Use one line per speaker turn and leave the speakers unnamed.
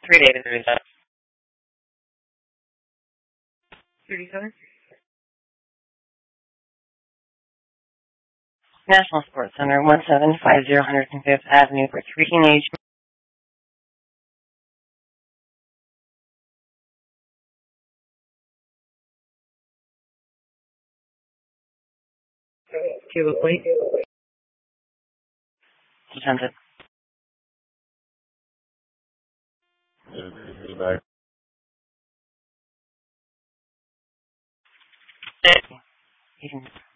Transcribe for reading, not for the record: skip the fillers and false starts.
3 days is that? 37? National Sports Center, 1750 105th Avenue for teenage. Cuba plate. Attempted. You can